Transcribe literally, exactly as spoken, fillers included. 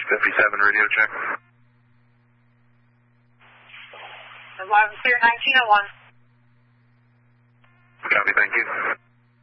fifty-seven, radio check. Live and clear, nineteen oh one. Copy, thank you.